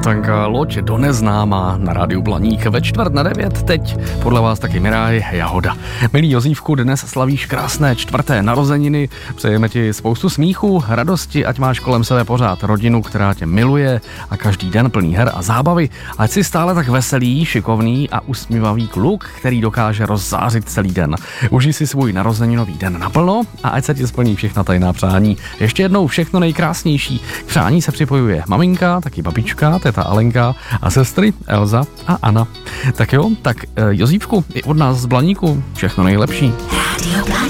Smetanka, loď do neznáma na rádiu Blaník ve 8:45. Teď podle vás taky Miráj Jahoda. Milý Jozífku, dnes slavíš krásné 4. narozeniny. Přejeme ti spoustu smíchu, radosti, ať máš kolem sebe pořád rodinu, která tě miluje a každý den plný her a zábavy. Ať jsi stále tak veselý, šikovný a usmívavý kluk, který dokáže rozzářit celý den. Užij si svůj narozeninový den naplno a ať se ti splní všechna tajná přání. Ještě jednou všechno nejkrásnější. K přání se připojuje maminka, taky babička, teta Alenka a sestry Elza a Anna. Tak jo, tak Jozífku, i od nás z Blaníku všechno nejlepší.